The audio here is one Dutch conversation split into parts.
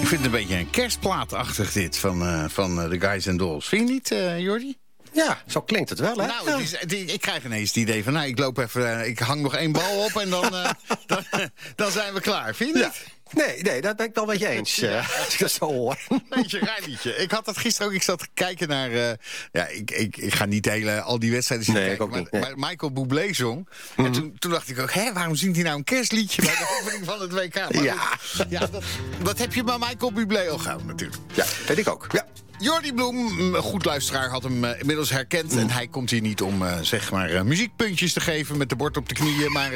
Ik vind het een beetje een kerstplaatachtig dit van de Guys and Dolls. Vind je niet, Jordi? Ja, zo klinkt het wel, hè? Nou, ik krijg ineens het idee van, ik loop even, ik hang nog 1 bal op en dan zijn we klaar. Vind je niet? Nee, dat ben ik dan met je eens. Als ik dat zo hoor. Beetje raar liedje. Ik had dat gisteren ook. Ik zat te kijken naar... ik ga niet al die wedstrijden zien kijken. Ik ook niet. Maar Michael Bublé zong. En toen dacht ik ook... waarom zingt hij nou een kerstliedje bij de opening van het WK? Maar dat heb je bij Michael Bublé al gehad natuurlijk. Ja, weet ik ook. Ja. Jordi Bloem, goed luisteraar, had hem inmiddels herkend. En hij komt hier niet om, muziekpuntjes te geven met de bord op de knieën. Maar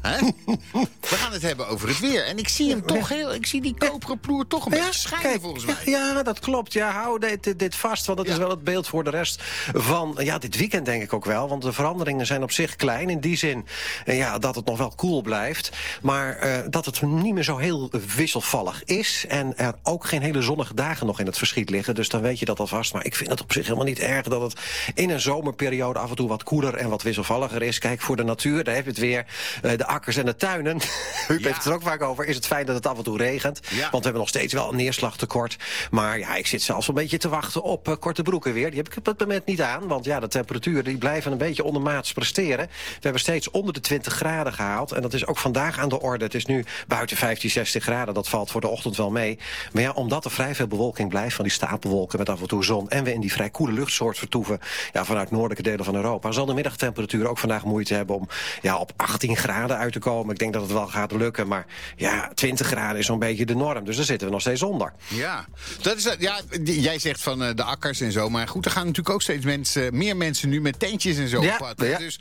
we gaan het hebben over het weer. En ik zie hem toch ik zie die koperen ploer toch een beetje schijnen volgens mij. Ja, dat klopt. Ja, hou dit vast, want dat is wel het beeld voor de rest van dit weekend denk ik ook wel. Want de veranderingen zijn op zich klein. In die zin dat het nog wel koel blijft. Maar dat het niet meer zo heel wisselvallig is. En er ook geen hele zonnige dagen nog in het verschiet liggen. Dus dan weet je dat alvast. Maar ik vind het op zich helemaal niet erg dat het in een zomerperiode af en toe wat koeler en wat wisselvalliger is. Kijk, voor de natuur, daar heb je het weer. De akkers en de tuinen. Huub heeft het er ook vaak over. Is het fijn dat het af en toe regent? Ja. Want we hebben nog steeds wel een neerslagtekort. Maar ik zit zelfs een beetje te wachten op korte broeken weer. Die heb ik op het moment niet aan. Want de temperaturen die blijven een beetje ondermaats presteren. We hebben steeds onder de 20 graden gehaald. En dat is ook vandaag aan de orde. Het is nu buiten 15, 16 graden. Dat valt voor de ochtend wel mee. Maar omdat er vrij veel bewolking blijft van die stapelwolken met af en toe zon en we in die vrij koele luchtsoort vertoeven vanuit noordelijke delen van Europa, zal de middagtemperatuur ook vandaag moeite hebben om op 18 graden uit te komen. Ik denk dat het wel gaat lukken, maar 20 graden is zo'n beetje de norm. Dus daar zitten we nog steeds onder. Ja, dat is, jij zegt van de akkers en zo, maar goed, er gaan natuurlijk ook steeds meer mensen nu met tentjes en zo op pad. Ja. Dus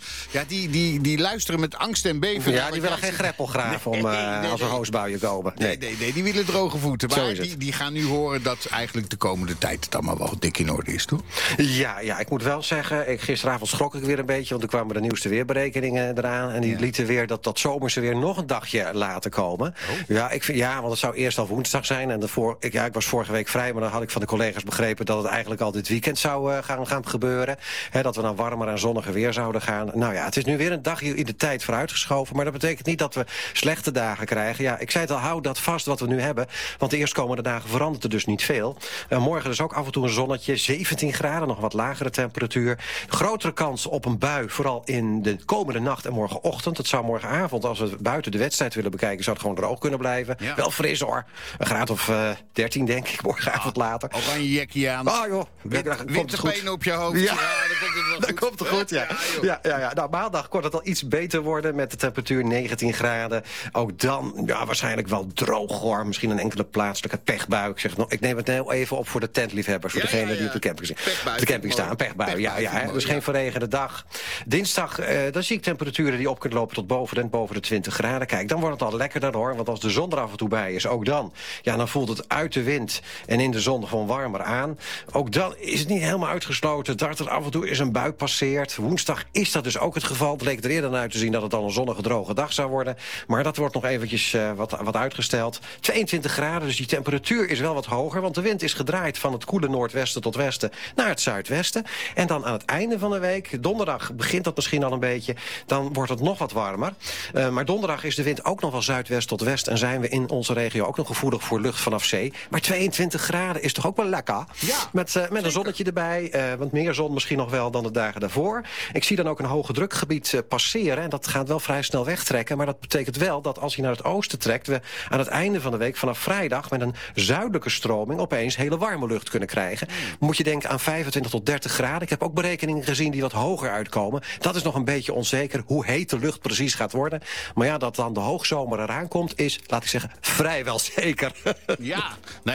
die luisteren met angst en beven. Ja, die willen geen greppel graven als er hoosbuien komen. Nee, die willen droge voeten. Maar die gaan nu horen dat eigenlijk de komende tijd het allemaal wel dik in orde is, toch? Ja, ik moet wel zeggen, gisteravond schrok ik weer een beetje, want er kwamen de nieuwste weerberekeningen eraan en die lieten weer dat zomerse weer nog een dagje laten komen. Want het zou eerst al woensdag zijn en ik was vorige week vrij, maar dan had ik van de collega's begrepen dat het eigenlijk al dit weekend zou gaan gebeuren. Dat we naar warmer en zonniger weer zouden gaan. Het is nu weer een dagje in de tijd vooruitgeschoven, maar dat betekent niet dat we slechte dagen krijgen. Ik zei het al, hou dat vast wat we nu hebben, want de eerstkomende dagen verandert er dus niet veel. Morgen dus ook af en toe een zonnetje, 17 graden, nog wat lagere temperatuur. Grotere kans op een bui, vooral in de komende nacht en morgenochtend. Het zou morgenavond, als we buiten de wedstrijd willen bekijken, zou het gewoon droog kunnen blijven. Ja. Wel fris hoor. Een graad of 13 denk ik, morgenavond later. Oranje jekkie aan. Witte benen op je hoofd. Ja, dan komt het goed, ja. Maandag kon het al iets beter worden met de temperatuur 19 graden. Ook dan, waarschijnlijk wel droog hoor. Misschien een enkele plaatselijke pechbui. Ik neem het heel even op voor de tentliefhebbers. Voor degene die op de camping staan. Pechbui, dus geen verregende dag. Dinsdag, dan zie ik temperaturen die op kunnen lopen tot boven de 20 graden. Kijk, dan wordt het al lekkerder hoor. Want als de zon er af en toe bij is, ook dan voelt het uit de wind en in de zon gewoon warmer aan. Ook dan is het niet helemaal uitgesloten dat er af en toe eens een bui passeert. Woensdag is dat dus ook het geval. Het leek er eerder naar uit te zien dat het al een zonnige, droge dag zou worden. Maar dat wordt nog eventjes wat uitgesteld. 22 graden, dus die temperatuur is wel wat hoger. Want de wind is gedraaid van het koele noordwesten tot westen naar het zuidwesten. En dan aan het einde van de week, donderdag begint dat misschien al een beetje. Dan wordt het nog wat warmer. Maar donderdag is de wind ook nog wel zuidwest tot west. En zijn we in onze regio ook nog gevoelig voor lucht vanaf zee. Maar 22 graden is toch ook wel lekker? Ja, met een zonnetje erbij. Want meer zon misschien nog wel dan de dagen daarvoor. Ik zie dan ook een hoge drukgebied passeren. En dat gaat wel vrij snel wegtrekken. Maar dat betekent wel dat als hij naar het oosten trekt, we aan het einde van de week vanaf vrijdag met een zuidelijke stroming opeens hele warme lucht kunnen krijgen. Moet je denken aan 25 tot 30 graden. Ik heb ook berekeningen gezien die wat hoger uitkomen. Dat is nog een beetje onzeker hoe heet de lucht precies gaat worden. Maar dat dan de hoogzomer eraan komt is, laat ik zeggen, vrijwel zeker. Ja,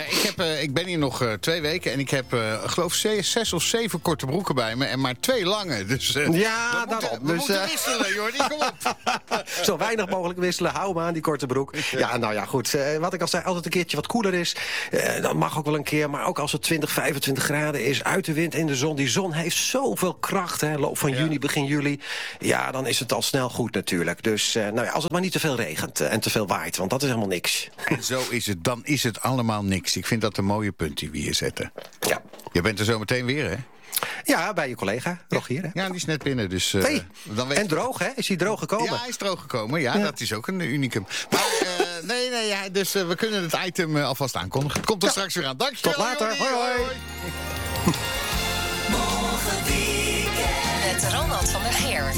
ik ben hier nog 2 weken en ik heb geloof 6 of 7 korte broeken bij me en maar 2 lange. Dus daarom. We moeten wisselen, Jordi, kom op. Zo weinig mogelijk wisselen, hou me aan die korte broek. Goed. Wat ik al zei, altijd een keertje wat koeler is. Dat mag ook wel een keer, maar ook als het 20, 25 graden is, uit de wind in de zon. Die zon heeft zoveel kracht, loop van juni, begin juli. Ja, dan is het al snel goed natuurlijk. Dus als het maar niet te veel regent en te veel waait, want dat is helemaal niks. En zo is het, dan is het allemaal niks. Ik vind dat een mooie punt die we hier zetten. Ja. Je bent er zo meteen weer, hè? Ja, bij je collega, Rogier. Hè? Ja, die is net binnen. Dus, en droog, hè? Is hij droog gekomen? Ja, hij is droog gekomen. Ja, dat is ook een unicum. Maar, Nee, dus we kunnen het item alvast aankondigen. Het komt er straks weer aan. Dankjewel. Tot later. Hoi. Met Ronald van der Geer.